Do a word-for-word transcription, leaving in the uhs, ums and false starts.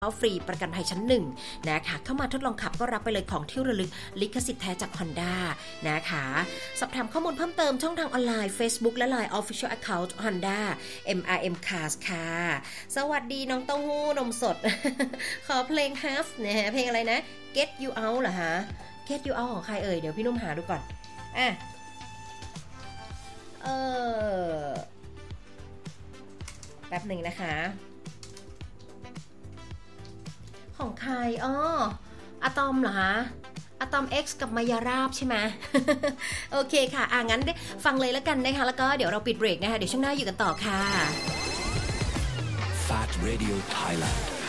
เอาฟรีประกันภัยชั้นหนึ่งนะคะเข้ามาทดลองขับก็รับไปเลยของที่ระลึกลิขสิทธิ์แท้จาก Honda นะคะสอบถามข้อมูลเพิ่มเติมช่องทางออนไลน์ Facebook และ ไลน์ Official Account Honda เอ็ม อาร์ เอ็ม Cars ค่ะสวัสดีน้องเต้าหู้นมสด ขอเพลง Half นะฮะเพลงอะไรนะ Get You Out เหรอฮะ Get You Out ของใครเอ่ยเดี๋ยวพี่นุ่มหาดูก่อนอ่ะเออแป๊บหนึ่งนะคะของใครอ้ออะตอมเหรอฮะอะตอม X กับมายาราบใช่ไหม โอเคค่ะอ่ะงั้นฟังเลยแล้วกันนะคะแล้วก็เดี๋ยวเราปิดเบรกนะคะเดี๋ยวช่วงหน้าอยู่กันต่อค่ะ Fat Radio Thailand